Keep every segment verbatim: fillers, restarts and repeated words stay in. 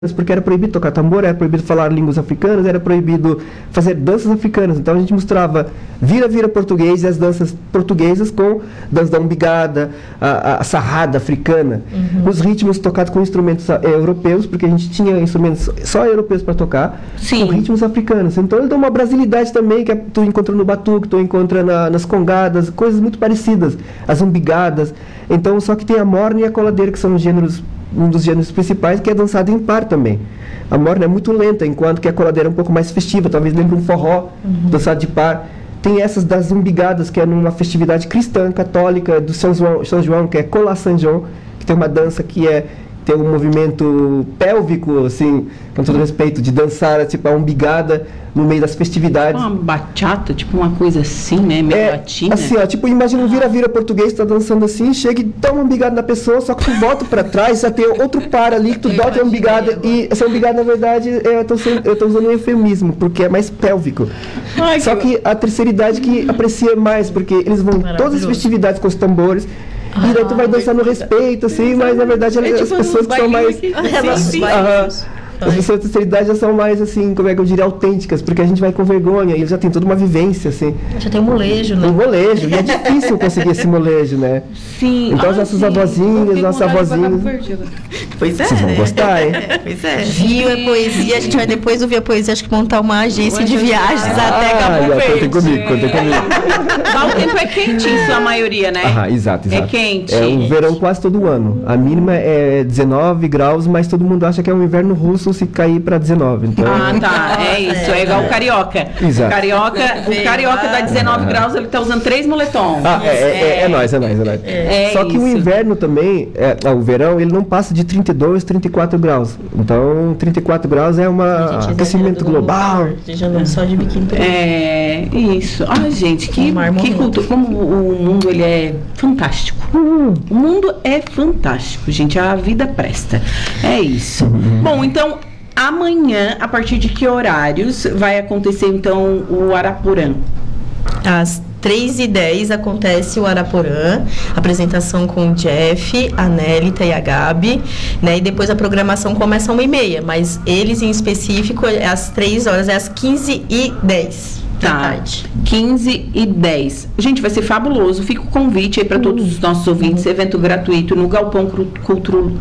porque era proibido tocar tambor, era proibido falar línguas africanas, era proibido fazer danças africanas. Então a gente mostrava vira-vira português e as danças portuguesas com dança da umbigada, a, a sarrada africana, uhum. Os ritmos tocados com instrumentos uh, europeus, porque a gente tinha instrumentos só europeus para tocar, Sim. com ritmos africanos. Então ele dá uma brasilidade também, que tu encontra no batuque, tu encontra na, nas congadas, coisas muito parecidas, as umbigadas. Então, só que tem a morna e a coladeira, que são os gêneros, um dos gêneros principais, que é dançado em par também. A morna é muito lenta, enquanto que a coladeira é um pouco mais festiva, talvez lembre um forró, uhum. dançado de par. Tem essas das umbigadas, que é numa festividade cristã, católica, do São João, São João, que é Cola São João, que tem uma dança que é, tem um movimento pélvico, assim, com todo respeito, de dançar, tipo, a umbigada no meio das festividades. Uma bachata, tipo uma coisa assim, né? Meio é, latina. Assim, ó, tipo, imagina um vira-vira português, tá dançando assim, chega e dá uma umbigada na pessoa, só que tu volta pra trás, já tem outro par ali, que tu dá outra umbigada, e essa umbigada, na verdade, eu tô, sendo, eu tô usando um eufemismo, porque é mais pélvico. Ai, só que... que a terceira idade que aprecia mais, porque eles vão em todas as festividades com os tambores, ah, e daí tu vai dançar no respeito, assim, mas na verdade é as tipo pessoas que são mais... As pessoas da terceira idade já são mais, assim, como é que eu diria, autênticas, porque a gente vai com vergonha, e eles já têm toda uma vivência, assim. Já tem um molejo, né? Um molejo, e é difícil conseguir esse molejo, né? Sim. Então, ah, as nossas avózinhas, nossas avózinhas... Pois é. Vocês vão gostar, hein? É, pois é. Rio é poesia, a gente vai depois ouvir a poesia, acho que montar uma agência de viagens ah, até Cabo Verde. Contem comigo, contem comigo. Mas o tempo é quente em sua maioria, né? Ah, exato, exato. É quente. É um verão quase todo ano. A mínima é dezenove graus, mas todo mundo acha que é um inverno russo se cair para dezenove. Então... Ah, tá. É isso. É igual o carioca. Exato. O carioca, o carioca dá dezenove graus, ele tá usando três moletons. Ah, é, é, é, é nóis, é nóis, é nóis. É Só que isso. o inverno também, é, o verão, ele não passa de trinta e dois, trinta e quatro graus. Então, trinta e quatro graus é um aquecimento global. Já não só de biquíni. É, isso. Ai, gente, que, que cultura. Como o mundo, ele é fantástico. Uhum. O mundo é fantástico, gente. A vida presta. É isso. Uhum. Bom, então... Amanhã, a partir de que horários vai acontecer, então, o Araporã? Às três e dez acontece o Araporã, apresentação com o Jeff, a Nélita e a Gabi, né? E depois a programação começa às uma e meia, mas eles em específico, é às três horas, é às quinze e dez. Tá, quinze e dez. Gente, vai ser fabuloso. Fica o convite aí para uhum. todos os nossos ouvintes, uhum. evento gratuito no Galpão Cultural.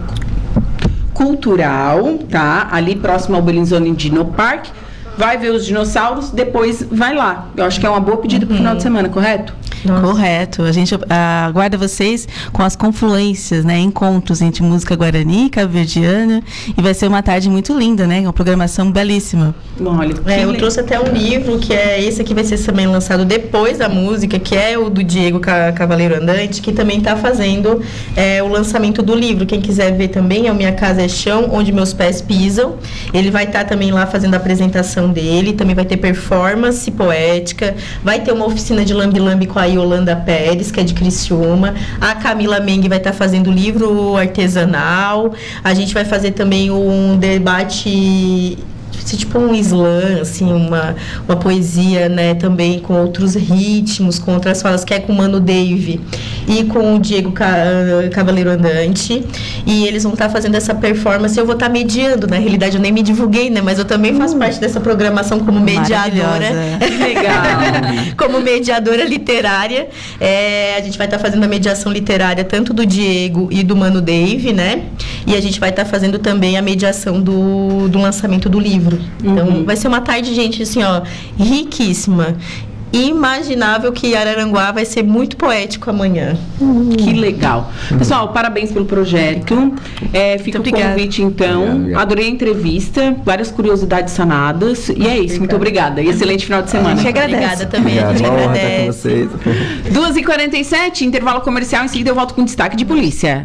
Cultural, tá? Ali próximo ao Bellinzone Dino Park. Vai ver os dinossauros, depois vai lá. Eu acho que é uma boa pedida pro final de semana, correto? Nossa. Correto. A gente uh, aguarda vocês com as confluências, né? Encontros entre música guarani, cabo-verdiana. E vai ser uma tarde muito linda, né? Uma programação belíssima. Olha, é, eu trouxe até um livro, que é esse aqui vai ser também lançado depois da música, que é o do Diego Cavaleiro Andante, que também está fazendo é, o lançamento do livro. Quem quiser ver também é o Minha Casa é Chão, Onde Meus Pés Pisam. Ele vai estar tá também lá fazendo a apresentação dele. Também vai ter performance poética. Vai ter uma oficina de lambi-lambi com a Yolanda Pérez, que é de Criciúma. A Camila Meng vai estar tá fazendo livro artesanal. A gente vai fazer também um debate... tipo um slam, assim, uma, uma poesia, né, também com outros ritmos, com outras falas, que é com o Mano Dave e com o Diego Cavaleiro Andante, e eles vão estar tá fazendo essa performance. Eu vou estar tá mediando, na realidade eu nem me divulguei, né, mas eu também faço uh, parte dessa programação como mediadora. Legal. Como mediadora literária. É, a gente vai estar tá fazendo a mediação literária tanto do Diego e do Mano Dave, né, e a gente vai estar tá fazendo também a mediação do, do lançamento do livro. Então, uhum. vai ser uma tarde, gente, assim, ó, riquíssima. Imaginável que Araranguá vai ser muito poético amanhã. Uhum. Que legal. Pessoal, parabéns pelo projeto. É, fica muito o obrigada. Convite, então. Obrigado, obrigado. Adorei a entrevista, várias curiosidades sanadas. E é isso, muito obrigada. E excelente final de semana. A gente agradece. Obrigada também. Obrigado. A gente Bom, agradece. Com vocês. duas e quarenta e sete, intervalo comercial. Em seguida eu volto com destaque de polícia.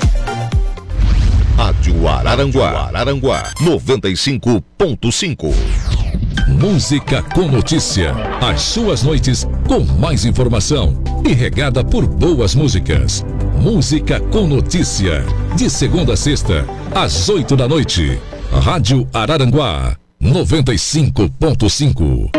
Rádio Araranguá, Araranguá, noventa e cinco ponto cinco. Música com notícia. As suas noites com mais informação e regada por boas músicas. Música com notícia. De segunda a sexta, às oito da noite. Rádio Araranguá, noventa e cinco ponto cinco.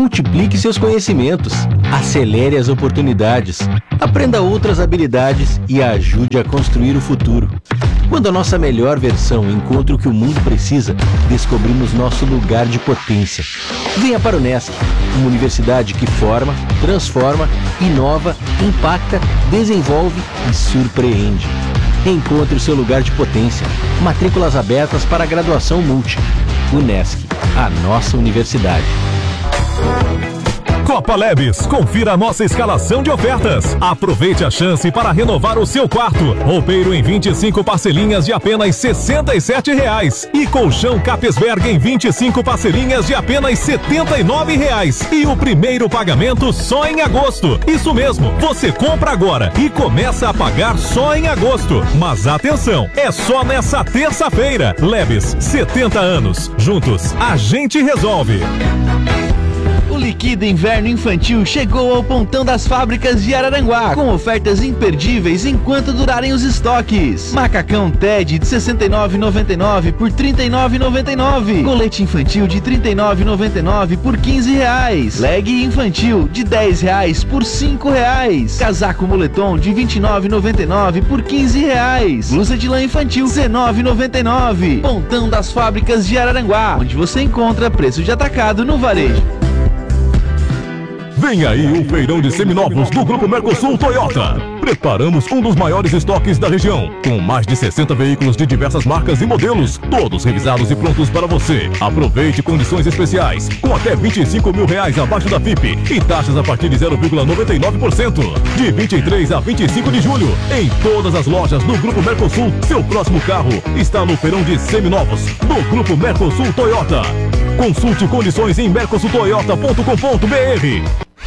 Multiplique seus conhecimentos, acelere as oportunidades, aprenda outras habilidades e ajude a construir o futuro. Quando a nossa melhor versão encontra o que o mundo precisa, descobrimos nosso lugar de potência. Venha para o Unesc, uma universidade que forma, transforma, inova, impacta, desenvolve e surpreende. Encontre o seu lugar de potência. Matrículas abertas para a graduação Multi. Unesc, a nossa universidade. Copa Lebes, confira a nossa escalação de ofertas. Aproveite a chance para renovar o seu quarto. Roupeiro em vinte e cinco parcelinhas de apenas sessenta e sete reais. E colchão Capesberg em vinte e cinco parcelinhas de apenas setenta e nove reais. E o primeiro pagamento só em agosto. Isso mesmo, você compra agora e começa a pagar só em agosto. Mas atenção, é só nessa terça-feira. Lebes, setenta anos. Juntos, a gente resolve. O Liquida Inverno Infantil chegou ao Pontão das Fábricas de Araranguá, com ofertas imperdíveis enquanto durarem os estoques. Macacão Ted de sessenta e nove reais e noventa e nove centavos por trinta e nove reais e noventa e nove centavos. Colete infantil de trinta e nove reais e noventa e nove centavos por quinze reais. Leg infantil de dez reais por cinco reais. Casaco moletom de vinte e nove reais e noventa e nove centavos por quinze reais. Blusa de lã infantil dezenove reais e noventa e nove centavos. Pontão das Fábricas de Araranguá, onde você encontra preço de atacado no varejo. Vem aí o feirão de seminovos do Grupo Mercosul Toyota. Preparamos um dos maiores estoques da região, com mais de sessenta veículos de diversas marcas e modelos, todos revisados e prontos para você. Aproveite condições especiais, com até vinte e cinco mil reais abaixo da F I P e taxas a partir de zero vírgula noventa e nove por cento. De vinte e três a vinte e cinco de julho, em todas as lojas do Grupo Mercosul, seu próximo carro está no feirão de seminovos do Grupo Mercosul Toyota. Consulte condições em mercosul toyota ponto com ponto b r.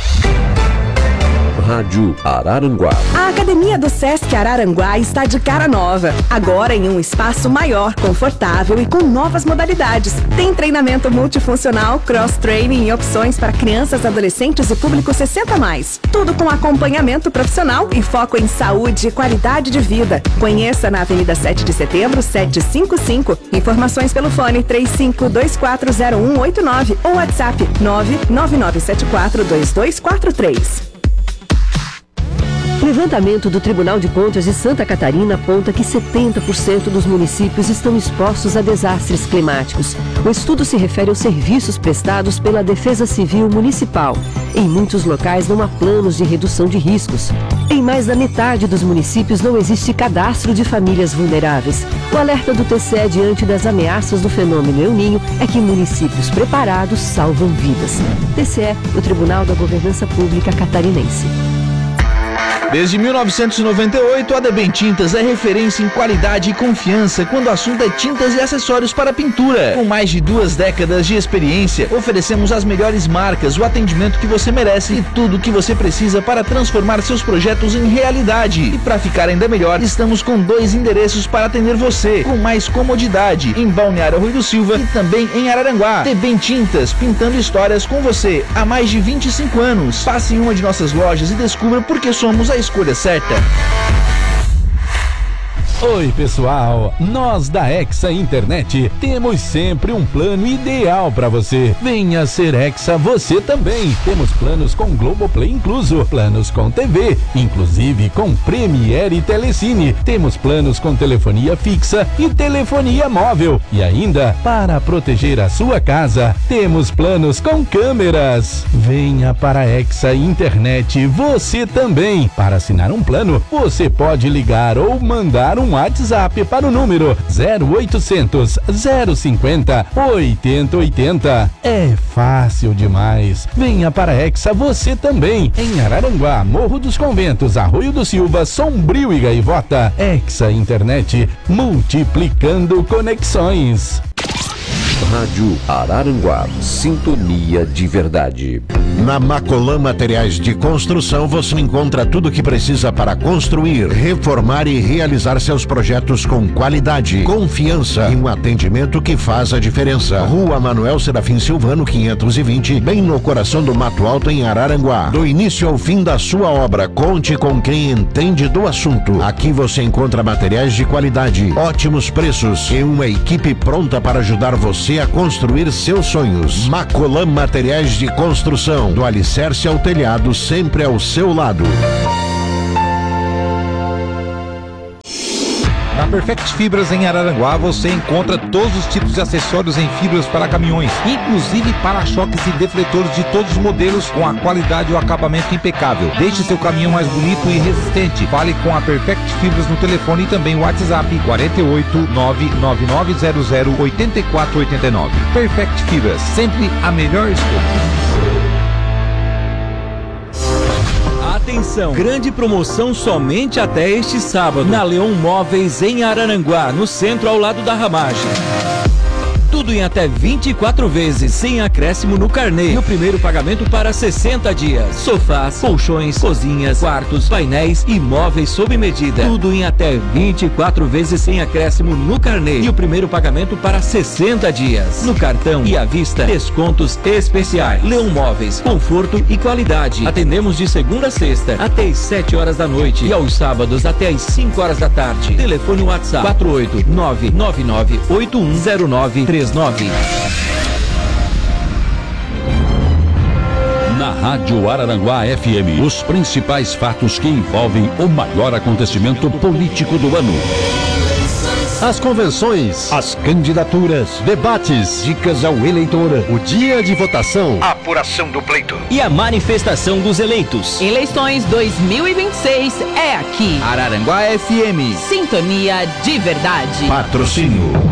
Rádio Araranguá. A Academia do Sesc Araranguá está de cara nova. Agora em um espaço maior, confortável e com novas modalidades. Tem treinamento multifuncional, cross-training e opções para crianças, adolescentes e público sessenta mais. Tudo com acompanhamento profissional e foco em saúde e qualidade de vida. Conheça na Avenida sete de Setembro, setecentos e cinquenta e cinco. Informações pelo fone três cinco dois quatro zero um oito nove ou WhatsApp nove nove nove sete quatro dois dois quatro três. Levantamento do Tribunal de Contas de Santa Catarina aponta que setenta por cento dos municípios estão expostos a desastres climáticos. O estudo se refere aos serviços prestados pela Defesa Civil Municipal. Em muitos locais não há planos de redução de riscos. Em mais da metade dos municípios não existe cadastro de famílias vulneráveis. O alerta do T C E diante das ameaças do fenômeno El Niño é que municípios preparados salvam vidas. T C E, o Tribunal da Governança Pública Catarinense. Desde mil novecentos e noventa e oito, a Debem Tintas é referência em qualidade e confiança quando o assunto é tintas e acessórios para pintura. Com mais de duas décadas de experiência, oferecemos as melhores marcas, o atendimento que você merece e tudo o que você precisa para transformar seus projetos em realidade. E para ficar ainda melhor, estamos com dois endereços para atender você, com mais comodidade, em Balneário Rui do Silva e também em Araranguá. Debem Tintas, pintando histórias com você há mais de vinte e cinco anos. Passe em uma de nossas lojas e descubra por que somos a escolha certa. Oi pessoal, nós da Hexa Internet temos sempre um plano ideal para você. Venha ser Hexa você também. Temos planos com Globoplay incluso, planos com T V, inclusive com Premiere e Telecine. Temos planos com telefonia fixa e telefonia móvel. E ainda, para proteger a sua casa, temos planos com câmeras. Venha para a Hexa Internet você também. Para assinar um plano, você pode ligar ou mandar um WhatsApp para o número zero oitocentos, zero cinquenta, oitenta oitenta. É fácil demais. Venha para a Hexa você também. Em Araranguá, Morro dos Conventos, Arroio do Silva, Sombrio e Gaivota. Hexa Internet, multiplicando conexões. Rádio Araranguá, sintonia de verdade. Na Macolan Materiais de Construção você encontra tudo o que precisa para construir, reformar e realizar seus projetos com qualidade, confiança e um atendimento que faz a diferença. Rua Manuel Serafim Silvano, quinhentos e vinte, bem no coração do Mato Alto, em Araranguá. Do início ao fim da sua obra, conte com quem entende do assunto. Aqui você encontra materiais de qualidade, ótimos preços e uma equipe pronta para ajudar você você a construir seus sonhos. Macolan Materiais de Construção, do alicerce ao telhado, sempre ao seu lado. Na Perfect Fibras em Araranguá você encontra todos os tipos de acessórios em fibras para caminhões, inclusive para-choques e defletores de todos os modelos com a qualidade e o acabamento impecável. Deixe seu caminhão mais bonito e resistente. Fale com a Perfect Fibras no telefone e também o WhatsApp quarenta e oito, nove nove nove zero zero, oito quatro oito nove. Perfect Fibras, sempre a melhor escolha. Atenção, grande promoção somente até este sábado na Leon Móveis em Araranguá, no centro ao lado da Ramagem. Tudo em até vinte e quatro vezes, sem acréscimo no carnê. E o primeiro pagamento para sessenta dias. Sofás, colchões, cozinhas, quartos, painéis e móveis sob medida. Tudo em até vinte e quatro vezes sem acréscimo no carnê. E o primeiro pagamento para sessenta dias. No cartão e à vista, descontos especiais. Leon Móveis, conforto e qualidade. Atendemos de segunda a sexta até às sete horas da noite e aos sábados até às cinco horas da tarde. Telefone WhatsApp quatro oito nove nove nove oito um zero nove três nove. Na Rádio Araranguá F M, os principais fatos que envolvem o maior acontecimento político do ano. As convenções, as candidaturas, debates, dicas ao eleitor, o dia de votação, a apuração do pleito e a manifestação dos eleitos. Eleições dois mil e vinte e seis é aqui. Araranguá F M. Sintonia de verdade. Patrocínio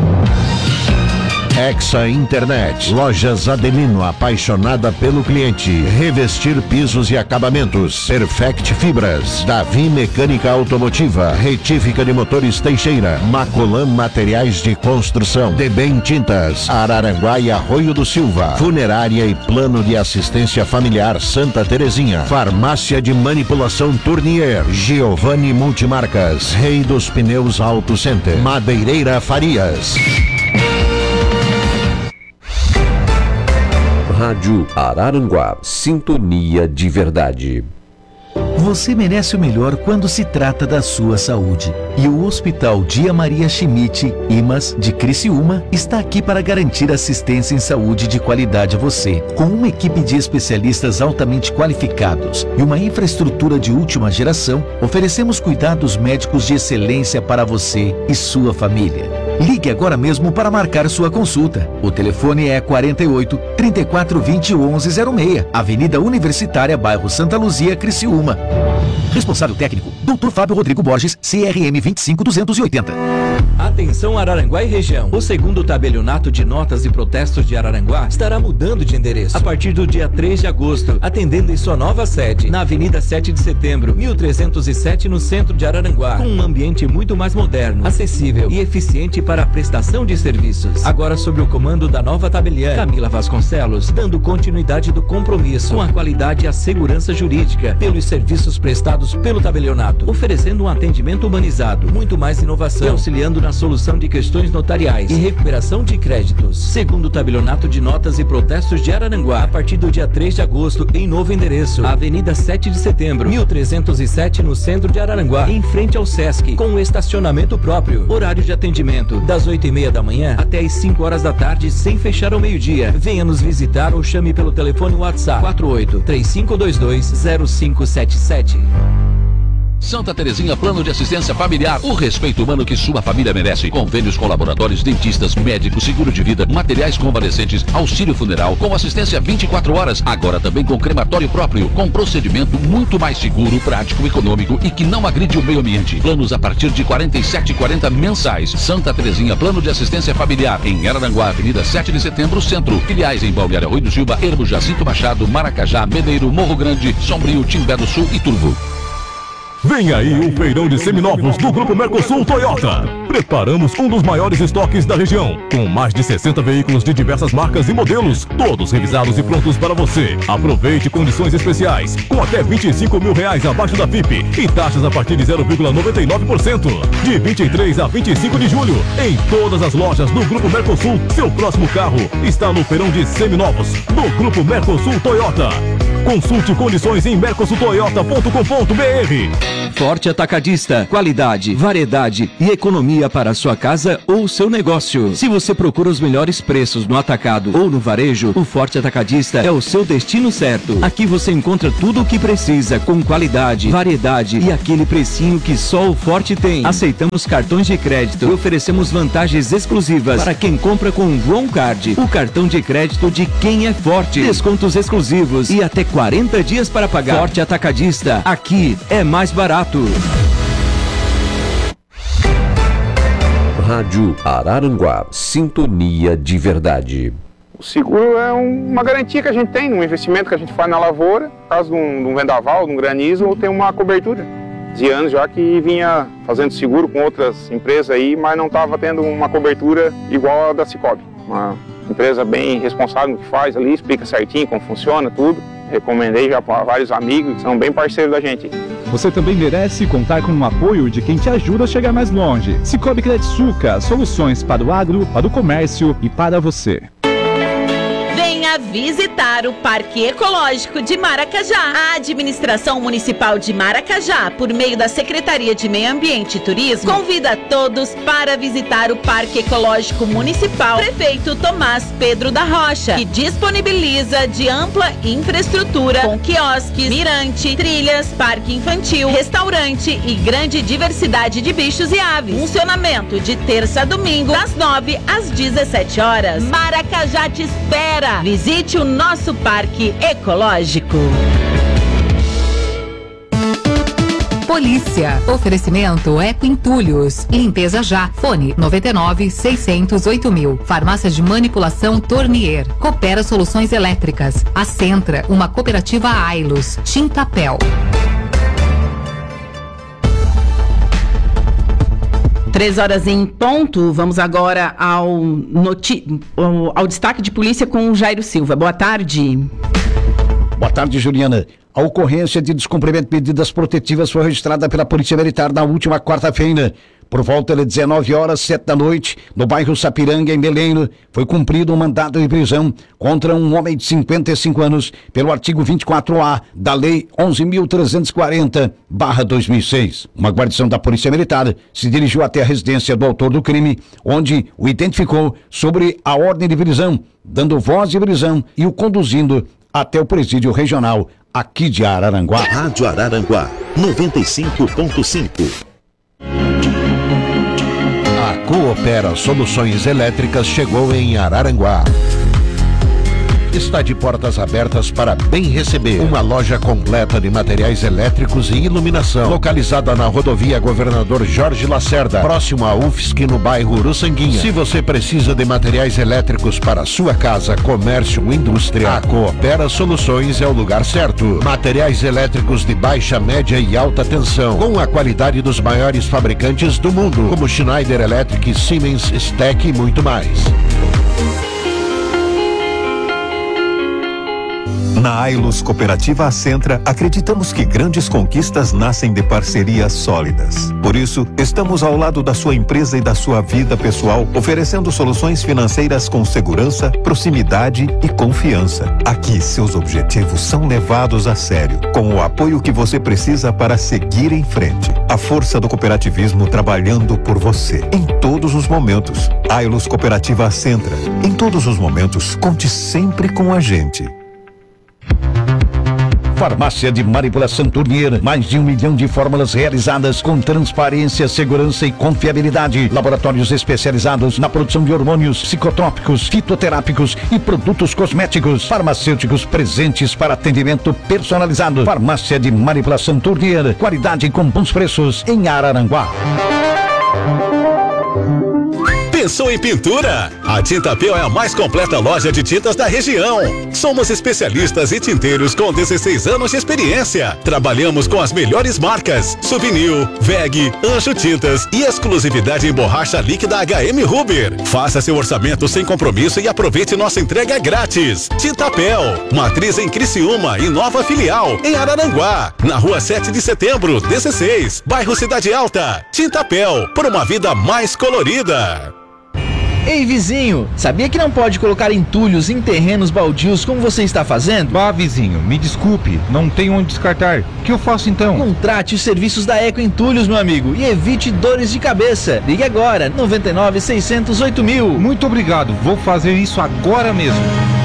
Hexa Internet, Lojas Adelino, apaixonada pelo cliente. Revestir pisos e acabamentos. Perfect Fibras, Davi Mecânica Automotiva, Retífica de Motores Teixeira, Macolan Materiais de Construção, Debem Tintas, Araranguá e Arroio do Silva, Funerária e Plano de Assistência Familiar Santa Terezinha, Farmácia de Manipulação Tournier, Giovanni Multimarcas, Rei dos Pneus Auto Center, Madeireira Farias. Rádio Araranguá, sintonia de verdade. Você merece o melhor quando se trata da sua saúde. E o Hospital Dia Maria Schmidt, I M A S, de Criciúma, está aqui para garantir assistência em saúde de qualidade a você. Com uma equipe de especialistas altamente qualificados e uma infraestrutura de última geração, oferecemos cuidados médicos de excelência para você e sua família. Ligue agora mesmo para marcar sua consulta. O telefone é quarenta e oito, trinta e quatro, vinte, onze zero seis, Avenida Universitária, bairro Santa Luzia, Criciúma. Responsável técnico, doutor Fábio Rodrigo Borges, C R M vinte e cinco duzentos e oitenta. Atenção Araranguá e região. O segundo tabelionato de notas e protestos de Araranguá estará mudando de endereço a partir do dia três de agosto, atendendo em sua nova sede, na Avenida sete de setembro, mil trezentos e sete, no centro de Araranguá, com um ambiente muito mais moderno, acessível e eficiente para a prestação de serviços. Agora sob o comando da nova tabeliã, Camila Vasconcelos, dando continuidade do compromisso com a qualidade e a segurança jurídica pelos serviços prestados pelo tabelionato, oferecendo um atendimento humanizado, muito mais inovação, e auxiliando na solução de questões notariais e recuperação de créditos. Segundo o tabelionato de notas e protestos de Araranguá, a partir do dia três de agosto, em novo endereço, Avenida sete de setembro, mil trezentos e sete, no centro de Araranguá, em frente ao Sesc, com um estacionamento próprio. Horário de atendimento das oito e meia da manhã até às cinco horas da tarde, sem fechar ao meio-dia. Venha nos visitar ou chame pelo telefone WhatsApp quatro oito, três cinco dois dois, zero cinco sete sete. Santa Terezinha Plano de Assistência Familiar, o respeito humano que sua família merece. Convênios com laboratórios, dentistas, médicos, seguro de vida, materiais convalescentes, auxílio funeral, com assistência vinte e quatro horas, agora também com crematório próprio, com procedimento muito mais seguro, prático, econômico e que não agride o meio ambiente. Planos a partir de quarenta e sete e quarenta mensais. Santa Terezinha Plano de Assistência Familiar, em Araranguá, Avenida sete de setembro, Centro. Filiais em Balneário Arroio do Silva, Ermo, Jacinto Machado, Maracajá, Meneiro, Morro Grande, Sombrio, Timbé do Sul e Turvo. Vem aí o feirão de seminovos do Grupo Mercosul Toyota. Preparamos um dos maiores estoques da região, com mais de sessenta veículos de diversas marcas e modelos, todos revisados e prontos para você. Aproveite condições especiais, com até vinte e cinco mil reais abaixo da F I P e taxas a partir de zero vírgula noventa e nove por cento. De vinte e três a vinte e cinco de julho, em todas as lojas do Grupo Mercosul, seu próximo carro está no feirão de seminovos do Grupo Mercosul Toyota. Consulte condições em mercosul toyota ponto com ponto b r. Forte Atacadista, qualidade, variedade e economia para a sua casa ou seu negócio. Se você procura os melhores preços no atacado ou no varejo, o Forte Atacadista é o seu destino certo. Aqui você encontra tudo o que precisa, com qualidade, variedade e aquele precinho que só o Forte tem. Aceitamos cartões de crédito e oferecemos vantagens exclusivas para quem compra com o João Card, o cartão de crédito de quem é forte. Descontos exclusivos e até quarenta dias para pagar. Forte Atacadista, aqui é mais barato. Rádio Araranguá, sintonia de verdade. O seguro é um, uma garantia que a gente tem no investimento que a gente faz na lavoura, caso de um, de um vendaval, de um granizo, ou tem uma cobertura. De anos já que vinha fazendo seguro com outras empresas aí, mas não estava tendo uma cobertura igual a da Cicobi. Uma empresa bem responsável no que faz ali, explica certinho como funciona tudo. Recomendei já para vários amigos que são bem parceiros da gente. Você também merece contar com o apoio de quem te ajuda a chegar mais longe. Cicobi Credsuca, soluções para o agro, para o comércio e para você. Venha visitar o Parque Ecológico de Maracajá. A Administração Municipal de Maracajá, por meio da Secretaria de Meio Ambiente e Turismo, convida todos para visitar o Parque Ecológico Municipal Prefeito Tomás Pedro da Rocha, que disponibiliza de ampla infraestrutura com quiosques, mirante, trilhas, parque infantil, restaurante e grande diversidade de bichos e aves. Funcionamento de terça a domingo, das nove às dezessete horas. Maracajá te espera! Visite o nosso Parque Ecológico. Polícia. Oferecimento Eco Entulhos. Limpeza já. Fone noventa e nove, seiscentos, oito mil. Farmácia de Manipulação Tornier. Coopera Soluções Elétricas. A Centra, uma cooperativa Ailos. Tintapel. Três horas em ponto, vamos agora ao, noti- ao, ao destaque de polícia com o Jairo Silva. Boa tarde. Boa tarde, Juliana. A ocorrência de descumprimento de medidas protetivas foi registrada pela Polícia Militar na última quarta-feira. Por volta de dezenove horas, sete da noite, no bairro Sapiranga, em Belém, foi cumprido um mandado de prisão contra um homem de cinquenta e cinco anos pelo artigo vinte e quatro A da Lei onze mil trezentos e quarenta barra dois mil e seis. Uma guarnição da Polícia Militar se dirigiu até a residência do autor do crime, onde o identificou sobre a ordem de prisão, dando voz de prisão e o conduzindo até o presídio regional aqui de Araranguá. Rádio Araranguá, noventa e cinco ponto cinco. A Coopera Soluções Elétricas chegou em Araranguá. Está de portas abertas para bem receber. Uma loja completa de materiais elétricos e iluminação. Localizada na rodovia Governador Jorge Lacerda, próximo à U F S C, no bairro Uruçanguinha. Se você precisa de materiais elétricos para sua casa, comércio ou indústria, a Coopera Soluções é o lugar certo. Materiais elétricos de baixa, média e alta tensão, com a qualidade dos maiores fabricantes do mundo, como Schneider Electric, Siemens, Steck e muito mais. Na Ailos Cooperativa Acentra, acreditamos que grandes conquistas nascem de parcerias sólidas. Por isso, estamos ao lado da sua empresa e da sua vida pessoal, oferecendo soluções financeiras com segurança, proximidade e confiança. Aqui, seus objetivos são levados a sério, com o apoio que você precisa para seguir em frente. A força do cooperativismo trabalhando por você, em todos os momentos. Ailos Cooperativa Acentra. Em todos os momentos, conte sempre com a gente. Farmácia de Manipulação Tornier, mais de um milhão de fórmulas realizadas com transparência, segurança e confiabilidade. Laboratórios especializados na produção de hormônios, psicotrópicos, fitoterápicos e produtos cosméticos. Farmacêuticos presentes para atendimento personalizado. Farmácia de Manipulação Tornier, qualidade com bons preços em Araranguá. Pensou em pintura? A Tintapel é a mais completa loja de tintas da região. Somos especialistas e tinteiros com dezesseis anos de experiência. Trabalhamos com as melhores marcas: Souvenir, V E G, Anjo Tintas e exclusividade em borracha líquida H M Huber. Faça seu orçamento sem compromisso e aproveite nossa entrega grátis. Tintapel, matriz em Criciúma e nova filial em Araranguá, na rua sete de setembro, dezesseis, bairro Cidade Alta. Tintapel, por uma vida mais colorida. Ei, vizinho, sabia que não pode colocar entulhos em terrenos baldios como você está fazendo? Bah, vizinho, me desculpe, não tem onde descartar. O que eu faço então? Contrate os serviços da Eco Entulhos, meu amigo, e evite dores de cabeça. Ligue agora, noventa e nove, seiscentos e oito mil. Muito obrigado, vou fazer isso agora mesmo.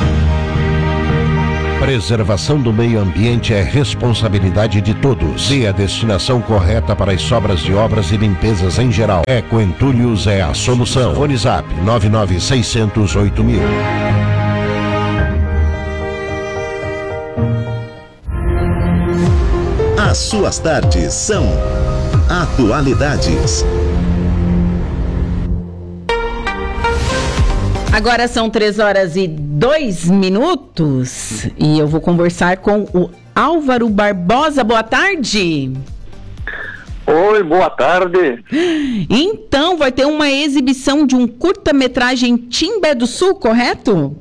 Preservação do meio ambiente é responsabilidade de todos. Dê a destinação correta para as sobras de obras e limpezas em geral. Eco Entulhos é a solução. Fone Zap nove nove seiscentos e oito mil. As suas tardes são Atualidades. Agora são três horas e dois minutos e eu vou conversar com o Álvaro Barbosa. Boa tarde. Oi, boa tarde. Então, vai ter uma exibição de um curta-metragem em Timbé do Sul, correto?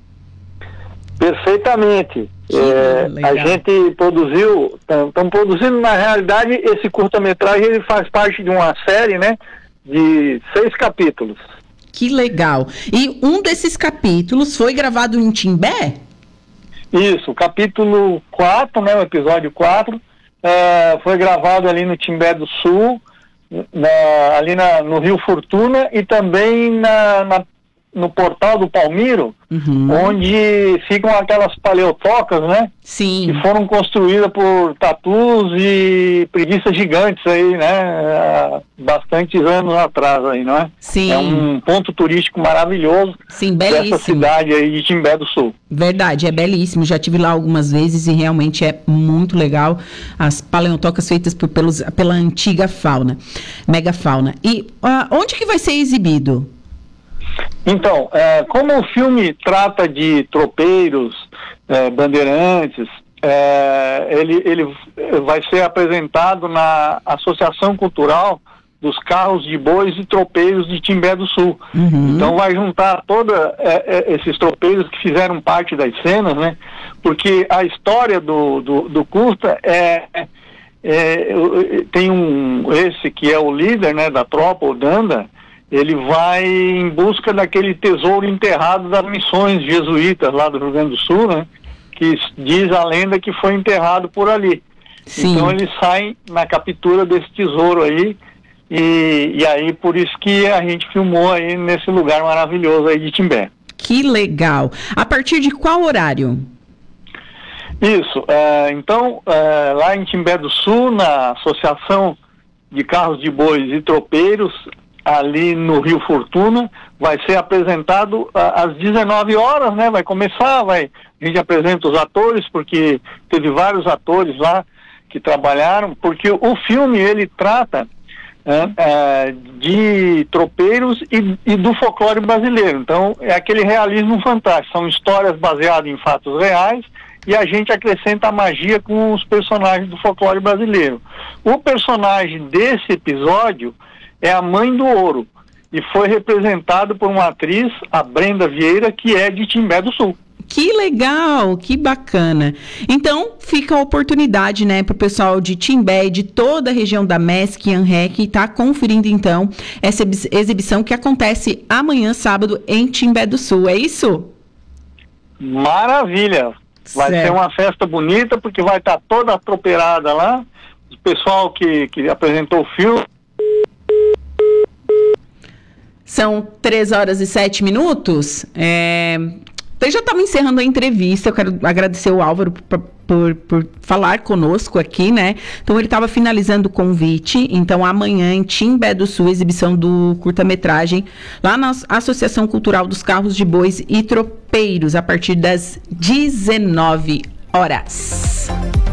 Perfeitamente. É, a gente produziu, estamos produzindo, na realidade, esse curta-metragem ele faz parte de uma série, né, de seis capítulos. Que legal. E um desses capítulos foi gravado em Timbé? Isso, o capítulo quatro, né, o episódio quatro, é, foi gravado ali no Timbé do Sul, na, ali na, no Rio Fortuna e também na, na, no Portal do Palmiro, uhum. onde ficam aquelas paleotocas, né? Sim. Que foram construídas por tatus e preguiças gigantes aí, né? Há bastantes anos atrás aí, não é? Sim. É um ponto turístico maravilhoso. Sim, belíssimo. Dessa cidade aí de Timbé do Sul. Verdade, é belíssimo. Já estive lá algumas vezes e realmente é muito legal. As paleontocas feitas por, pelos, pela antiga fauna, megafauna. E uh, onde que vai ser exibido? Então, é, como o filme trata de tropeiros, é, bandeirantes, é, ele, ele vai ser apresentado na Associação Cultural dos Carros de Bois e Tropeiros de Timbé do Sul. Uhum. Então vai juntar todos é, é, esses tropeiros que fizeram parte das cenas, né? Porque a história do, do, do curta é, é, tem um, esse que é o líder, né, da tropa, o Danda. Ele vai em busca daquele tesouro enterrado das missões jesuítas lá do Rio Grande do Sul, né? Que diz a lenda que foi enterrado por ali. Sim. Então eles saem na captura desse tesouro aí, e, e aí por isso que a gente filmou aí nesse lugar maravilhoso aí de Timbé. Que legal! A partir de qual horário? Isso, é, então é, lá em Timbé do Sul, na Associação de Carros de Bois e Tropeiros, ali no Rio Fortuna, vai ser apresentado uh, às dezenove horas, né? Vai começar, vai, a gente apresenta os atores, porque teve vários atores lá que trabalharam, porque o filme, ele trata uh, uh, de tropeiros e, e do folclore brasileiro. Então, é aquele realismo fantástico, são histórias baseadas em fatos reais, e a gente acrescenta a magia com os personagens do folclore brasileiro. O personagem desse episódio é a Mãe do Ouro, e foi representado por uma atriz, a Brenda Vieira, que é de Timbé do Sul. Que legal, que bacana. Então, fica a oportunidade, né, para o pessoal de Timbé e de toda a região da M E S C e ANREC estar tá conferindo, então, essa exibição que acontece amanhã, sábado, em Timbé do Sul, é isso? Maravilha! Vai certo. Ser uma festa bonita, porque vai estar tá toda a tropeirada lá, o pessoal que, que apresentou o filme. São três horas e sete minutos. É... Eu já estava encerrando a entrevista. Eu quero agradecer o Álvaro por, por, por falar conosco aqui, né? Então, ele estava finalizando o convite. Então, amanhã, em Timbé do Sul, exibição do curta-metragem, lá na Associação Cultural dos Carros de Bois e Tropeiros, a partir das dezenove horas.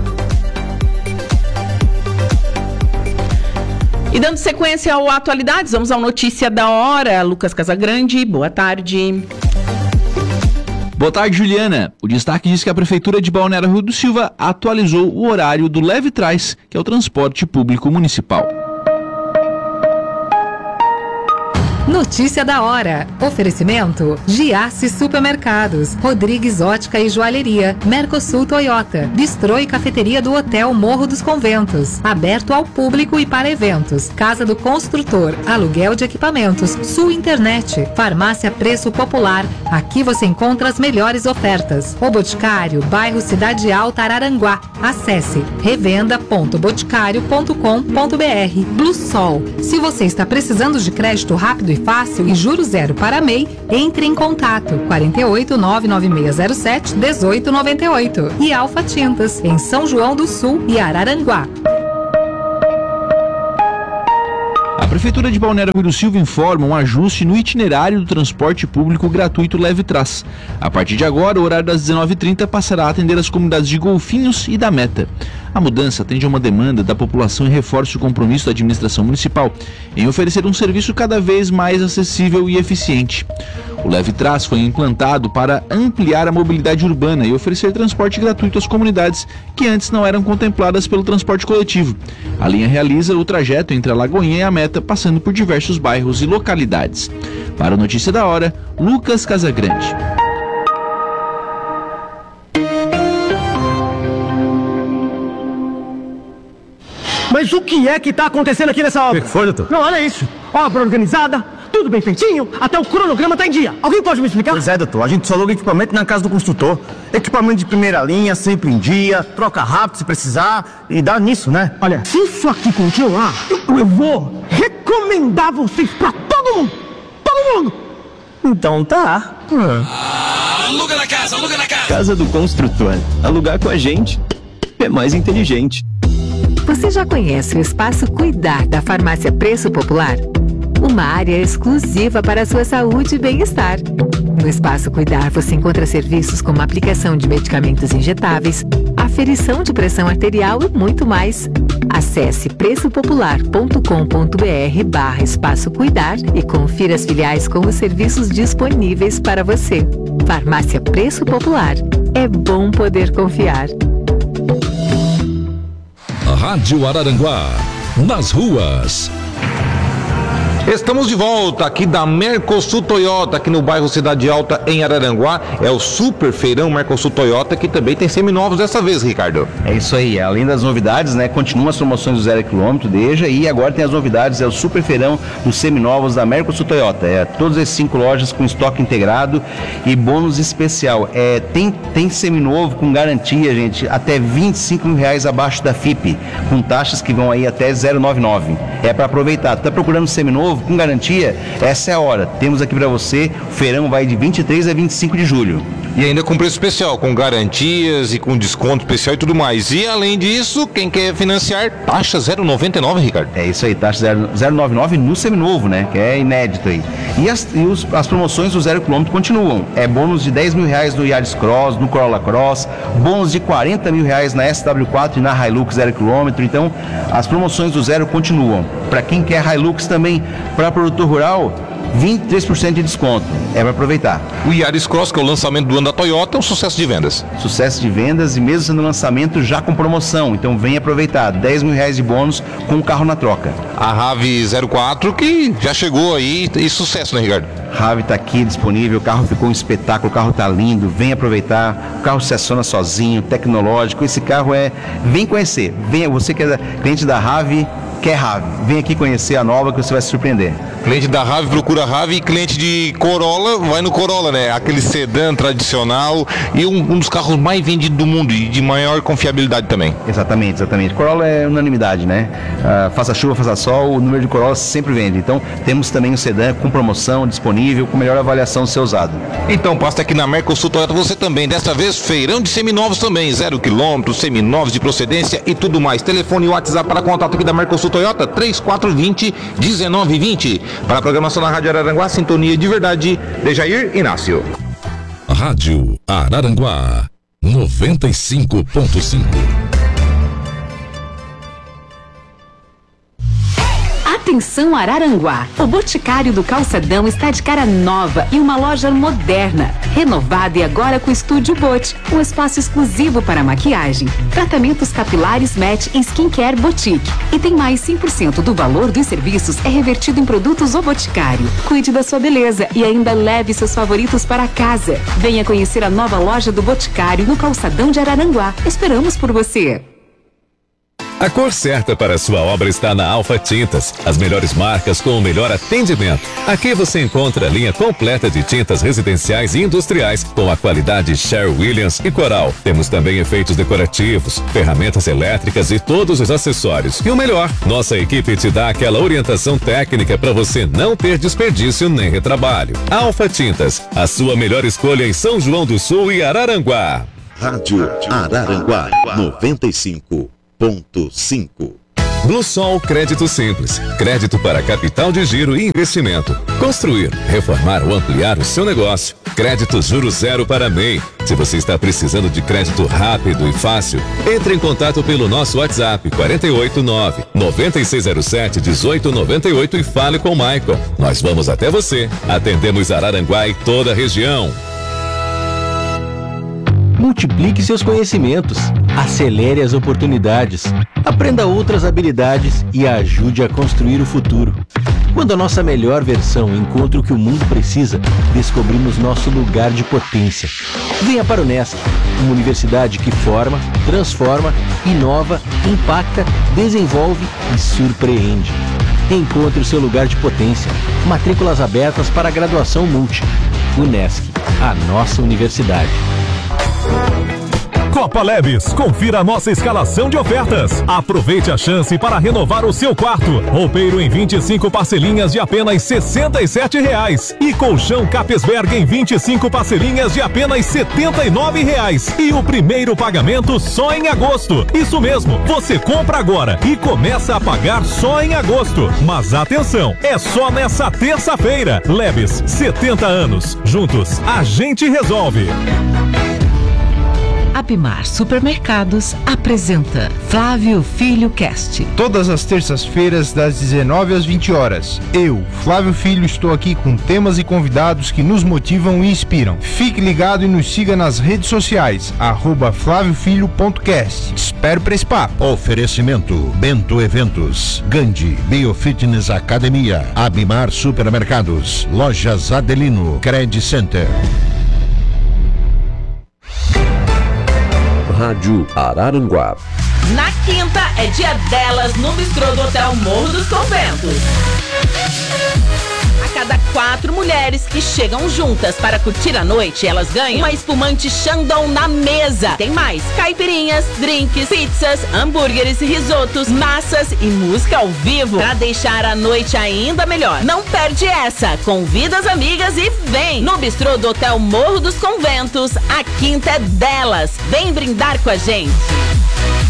E dando sequência ao Atualidades, vamos ao Notícia da Hora. Lucas Casagrande, boa tarde. Boa tarde, Juliana. O destaque diz que a Prefeitura de Balneário Rui do Silva atualizou o horário do Leve Trás, que é o transporte público municipal. Notícia da hora. Oferecimento: Giasse Supermercados, Rodrigues Ótica e Joalheria, Mercosul Toyota, Bistrô e Cafeteria do Hotel Morro dos Conventos, aberto ao público e para eventos. Casa do Construtor, aluguel de equipamentos, Sul Internet, Farmácia Preço Popular. Aqui você encontra as melhores ofertas. O Boticário, bairro Cidade Alta, Araranguá. Acesse revenda ponto boticário ponto com ponto br. Blue Sol. Se você está precisando de crédito rápido e fácil e juros zero para M E I, entre em contato quarenta e oito, nove nove seis zero sete, dezoito noventa e oito. E Alfa Tintas, em São João do Sul e Araranguá. A Prefeitura de Balneário Rui do Silva informa um ajuste no itinerário do transporte público gratuito Leve Trás. A partir de agora, o horário das dezenove e trinta passará a atender as comunidades de Golfinhos e da Meta. A mudança atende a uma demanda da população e reforça o compromisso da administração municipal em oferecer um serviço cada vez mais acessível e eficiente. O Leve Trás foi implantado para ampliar a mobilidade urbana e oferecer transporte gratuito às comunidades que antes não eram contempladas pelo transporte coletivo. A linha realiza o trajeto entre a Lagoinha e a Meta, passando por diversos bairros e localidades. Para a Notícia da Hora, Lucas Casagrande. Mas o que é que está acontecendo aqui nessa obra? O que foi, doutor? Não, olha isso. Obra organizada, tudo bem feitinho, até o cronograma está em dia. Alguém pode me explicar? Pois é, doutor. A gente só aluga equipamento na casa do construtor. Equipamento de primeira linha, sempre em dia, troca rápido se precisar e dá nisso, né? Olha, se isso aqui continuar, eu, eu vou recomendar vocês pra todo mundo. Todo mundo. Então tá. Ah, aluga na casa, aluga na casa. Casa do construtor. Alugar com a gente é mais inteligente. Você já conhece o Espaço Cuidar da Farmácia Preço Popular? Uma área exclusiva para a sua saúde e bem-estar. No Espaço Cuidar você encontra serviços como aplicação de medicamentos injetáveis, aferição de pressão arterial e muito mais. Acesse preço popular ponto com ponto br barra Espaço Cuidar e confira as filiais com os serviços disponíveis para você. Farmácia Preço Popular. É bom poder confiar. Rádio Araranguá, nas ruas. Estamos de volta aqui da Mercosul Toyota, aqui no bairro Cidade Alta, em Araranguá. É o Super Feirão Mercosul Toyota, que também tem seminovos dessa vez, Ricardo. É isso aí, além das novidades, né, continuam as promoções do zero quilômetro, deixa, e agora tem as novidades, é o Super Feirão dos seminovos da Mercosul Toyota. É todas as cinco lojas com estoque integrado e bônus especial. É, tem, tem seminovo com garantia, gente, até vinte e cinco mil reais abaixo da F I P, com taxas que vão aí até zero vírgula noventa e nove. É para aproveitar. Tu tá procurando seminovo com garantia? Essa é a hora. Temos aqui para você, o feirão vai de vinte e três a vinte e cinco de julho. E ainda com preço especial, com garantias e com desconto especial e tudo mais. E além disso, quem quer financiar, taxa zero vírgula noventa e nove, Ricardo. É isso aí, taxa zero vírgula noventa e nove no seminovo, né? Que é inédito aí. E as, e os, as promoções do zero quilômetro continuam. É bônus de dez mil reais no Yaris Cross, no Corolla Cross, bônus de quarenta mil reais na S W quatro e na Hilux zero quilômetro. Então, as promoções do zero continuam. Para quem quer Hilux também, para produtor rural, vinte e três por cento de desconto. É para aproveitar. O Yaris Cross, que é o lançamento do ano da Toyota, é um sucesso de vendas. Sucesso de vendas e mesmo sendo lançamento já com promoção. Então vem aproveitar. dez mil reais de bônus com o carro na troca. A RAV zero quatro que já chegou aí e sucesso, né, Ricardo? RAV está aqui disponível, o carro ficou um espetáculo, o carro está lindo, vem aproveitar. O carro se aciona sozinho, tecnológico. Esse carro é... Vem conhecer. Venha, você que é cliente da RAV, quer RAV. Vem aqui conhecer a nova que você vai se surpreender. Cliente da RAV procura RAV e cliente de Corolla vai no Corolla, né? Aquele sedã tradicional e um, um dos carros mais vendidos do mundo e de maior confiabilidade também. Exatamente, exatamente. Corolla é unanimidade, né? Uh, faça chuva, faça sol, o número de Corolla sempre vende. Então temos também o sedã com promoção disponível, com melhor avaliação do seu usado. Então passa aqui na Mercosul Toyota você também. Dessa vez feirão de seminovos também, zero quilômetro, seminovos de procedência e tudo mais. Telefone e WhatsApp para contato aqui da Mercosul Toyota, três quatro dois zero, um nove dois zero. Para a programação na Rádio Araranguá, sintonia de verdade, Dejair Inácio. Rádio Araranguá, noventa e cinco ponto cinco. Atenção Araranguá, o Boticário do Calçadão está de cara nova e uma loja moderna, renovada e agora com Estúdio Bot, um espaço exclusivo para maquiagem, tratamentos capilares Match e Skincare Boutique. E tem mais cem por cento do valor dos serviços é revertido em produtos O Boticário. Cuide da sua beleza e ainda leve seus favoritos para casa. Venha conhecer a nova loja do Boticário no Calçadão de Araranguá. Esperamos por você. A cor certa para a sua obra está na Alfa Tintas, as melhores marcas com o melhor atendimento. Aqui você encontra a linha completa de tintas residenciais e industriais com a qualidade Sherwin-Williams e Coral. Temos também efeitos decorativos, ferramentas elétricas e todos os acessórios. E o melhor, nossa equipe te dá aquela orientação técnica para você não ter desperdício nem retrabalho. Alfa Tintas, a sua melhor escolha em São João do Sul e Araranguá. Rádio Araranguá noventa e cinco ponto cinco. Blue Sol Crédito Simples. Crédito para capital de giro e investimento. Construir, reformar ou ampliar o seu negócio. Crédito juro zero para M E I. Se você está precisando de crédito rápido e fácil, entre em contato pelo nosso WhatsApp quatro oito nove, nove seis zero sete, um oito nove oito e fale com o Michael. Nós vamos até você. Atendemos Araranguá e toda a região. Multiplique seus conhecimentos, acelere as oportunidades, aprenda outras habilidades e ajude a construir o futuro. Quando a nossa melhor versão encontra o que o mundo precisa, descobrimos nosso lugar de potência. Venha para o Unesc, uma universidade que forma, transforma, inova, impacta, desenvolve e surpreende. Encontre o seu lugar de potência. Matrículas abertas para a graduação multi. Unesc, a nossa universidade. Copa Lebes, confira a nossa escalação de ofertas. Aproveite a chance para renovar o seu quarto. Roupeiro em vinte e cinco parcelinhas de apenas sessenta e sete reais. E colchão Capesberg em vinte e cinco parcelinhas de apenas setenta e nove reais. E o primeiro pagamento só em agosto. Isso mesmo, você compra agora e começa a pagar só em agosto. Mas atenção, é só nessa terça-feira. Lebes, setenta anos. Juntos, a gente resolve. Abimar Supermercados apresenta Flávio Filho Cast. Todas as terças-feiras, das dezenove às vinte horas. Eu, Flávio Filho, estou aqui com temas e convidados que nos motivam e inspiram. Fique ligado e nos siga nas redes sociais, arroba flávio filho ponto cast. Espero para esse papo. Oferecimento Bento Eventos, Gandhi Biofitness Academia, Abimar Supermercados, Lojas Adelino, Credit Center. Rádio Araranguá. Na quinta é dia delas no bistrô do Hotel Morro dos Conventos. A cada quatro mulheres que chegam juntas para curtir a noite, elas ganham uma espumante Chandon na mesa. Tem mais caipirinhas, drinks, pizzas, hambúrgueres, risotos, massas e música ao vivo para deixar a noite ainda melhor. Não perde essa, convida as amigas e vem! No bistrô do Hotel Morro dos Conventos, a quinta é delas. Vem brindar com a gente!